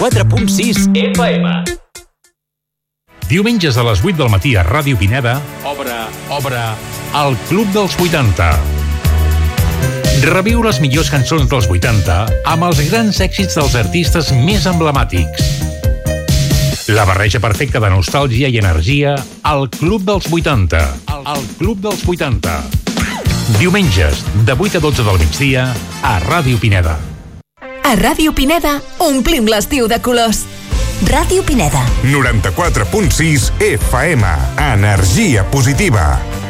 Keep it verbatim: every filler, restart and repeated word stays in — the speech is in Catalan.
quatre punt sis F M. Diumenges a les vuit del matí a Ràdio Pineda, obre, obre, el Club dels vuitanta. Reviu les millors cançons dels vuitanta amb els grans èxits dels artistes més emblemàtics. La barreja perfecta de nostàlgia i energia al Club dels vuitanta. El Club dels vuitanta. Diumenges, de vuit a dotze del migdia, a Ràdio Pineda. A Ràdio Pineda omplim l'estiu de colors. Ràdio Pineda. noranta-quatre punt sis F M. Energia positiva.